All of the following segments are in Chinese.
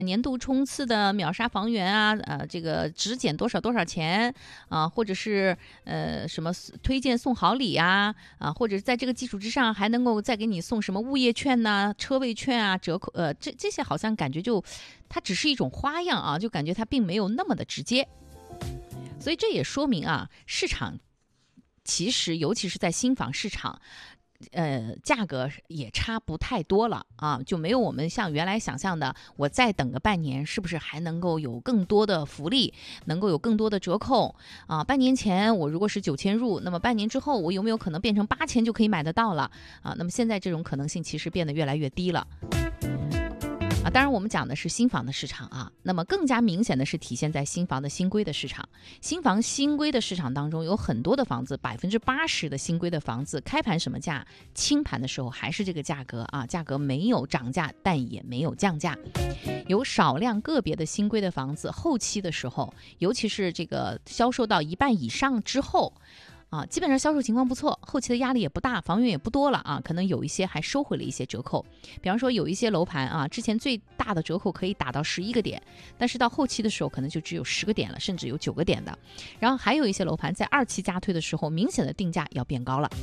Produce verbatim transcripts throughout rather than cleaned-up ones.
年度冲刺的秒杀房源啊，呃，这个只减多少多少钱啊，或者是呃什么推荐送好礼啊，啊，或者在这个基础之上还能够再给你送什么物业券呐、车位券啊、折扣，呃，这这些好像感觉就它只是一种花样啊，就感觉它并没有那么的直接。所以这也说明啊，市场其实尤其是在新房市场。呃，价格也差不太多了啊，就没有我们像原来想象的，我再等个半年，是不是还能够有更多的福利，能够有更多的折扣啊？半年前我如果是九千入，那么半年之后我有没有可能变成八千就可以买得到了啊？那么现在这种可能性其实变得越来越低了。啊，当然我们讲的是新房的市场啊，那么更加明显的是体现在新房的新规的市场。新房新规的市场当中，有很多的房子，百分之八十的新规的房子开盘什么价，清盘的时候还是这个价格啊，价格没有涨价，但也没有降价。有少量个别的新规的房子，后期的时候，尤其是这个销售到一半以上之后。啊，基本上销售情况不错，后期的压力也不大，房源也不多了啊，可能有一些还收回了一些折扣。比方说有一些楼盘啊，之前最大的折扣可以打到十一个点，但是到后期的时候可能就只有十个点了，甚至有九个点的。然后还有一些楼盘在二期加推的时候，明显的定价要变高了。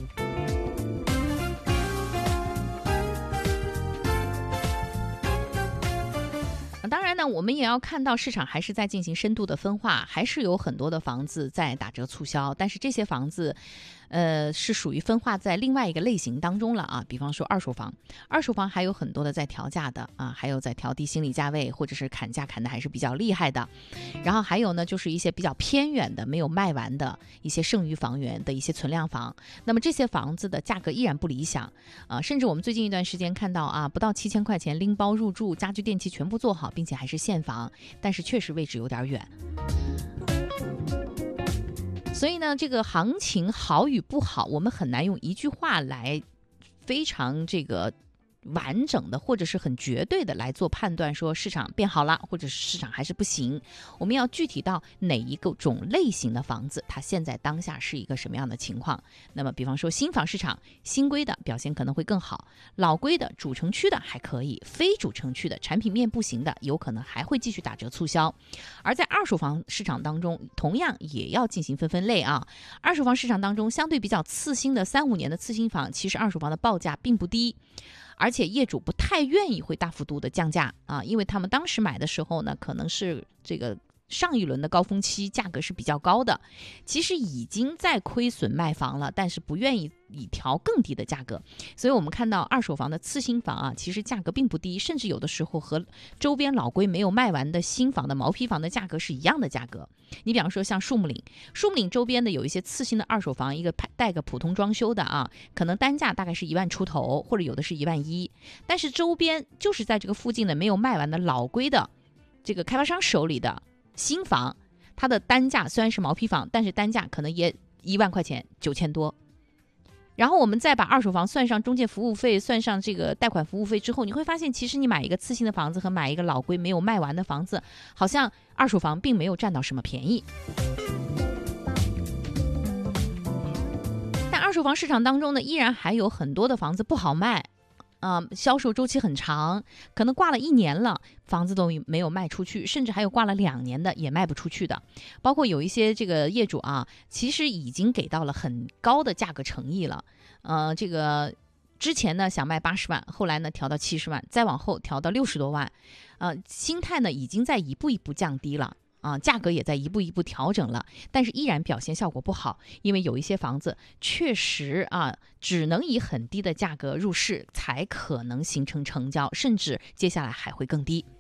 当然呢，我们也要看到市场还是在进行深度的分化，还是有很多的房子在打折促销，但是这些房子呃，是属于分化在另外一个类型当中了啊。比方说二手房，二手房还有很多的在调价的啊，还有在调低心理价位，或者是砍价砍的还是比较厉害的。然后还有呢，就是一些比较偏远的没有卖完的一些剩余房源的一些存量房，那么这些房子的价格依然不理想啊，甚至我们最近一段时间看到啊，不到七千块钱拎包入住，家具电器全部做好，并且还是现房，但是确实位置有点远。所以呢，这个行情好与不好，我们很难用一句话来非常这个完整的或者是很绝对的来做判断，说市场变好了或者是市场还是不行。我们要具体到哪一个种类型的房子，它现在当下是一个什么样的情况。那么比方说新房市场，新规的表现可能会更好，老规的主城区的还可以，非主城区的产品面不行的有可能还会继续打折促销。而在二手房市场当中，同样也要进行分分类啊。二手房市场当中相对比较次新的三五年的次新房，其实二手房的报价并不低，而且业主不太愿意会大幅度的降价啊，因为他们当时买的时候呢，可能是这个上一轮的高峰期，价格是比较高的，其实已经在亏损卖房了，但是不愿意以调更低的价格。所以我们看到二手房的次新房啊，其实价格并不低，甚至有的时候和周边老规没有卖完的新房的毛坯房的价格是一样的价格。你比方说像树木岭，树木岭周边的有一些次新的二手房，一个带个普通装修的啊，可能单价大概是一万出头，或者有的是一万一，但是周边就是在这个附近的没有卖完的老规的这个开发商手里的新房，它的单价虽然是毛坯房，但是单价可能也一万块钱，九千多。然后我们再把二手房算上中介服务费，算上这个贷款服务费之后，你会发现其实你买一个次新的房子和买一个老规没有卖完的房子，好像二手房并没有占到什么便宜。但二手房市场当中呢，依然还有很多的房子不好卖啊、呃，销售周期很长，可能挂了一年了，房子都没有卖出去，甚至还有挂了两年的也卖不出去的。包括有一些这个业主啊，其实已经给到了很高的价格诚意了。呃，这个之前呢想卖八十万，后来呢调到七十万，再往后调到六十多万，呃，心态呢已经在一步一步降低了。啊，价格也在一步一步调整了，但是依然表现效果不好，因为有一些房子确实啊，只能以很低的价格入市才可能形成成交，甚至接下来还会更低。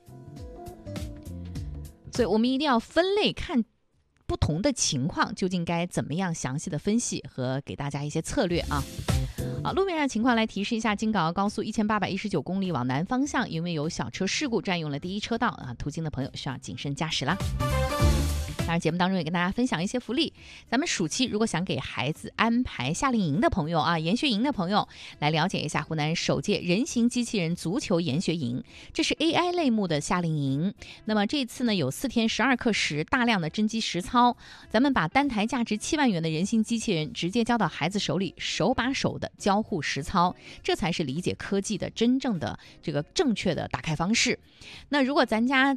所以我们一定要分类看不同的情况，究竟该怎么样详细的分析和给大家一些策略啊。好，路面上情况来提示一下，京港澳高速一千八百一十九公里往南方向，因为有小车事故占用了第一车道啊，途经的朋友需要谨慎驾驶啦。当然节目当中也跟大家分享一些福利，咱们暑期如果想给孩子安排夏令营的朋友啊，研学营的朋友，来了解一下湖南首届人形机器人足球研学营，这是 A I 类目的夏令营。那么这次呢有四天十二课时，大量的真机实操，咱们把单台价值七万元的人形机器人直接交到孩子手里，手把手的教交互实操，这才是理解科技的真正的这个正确的打开方式。那如果咱家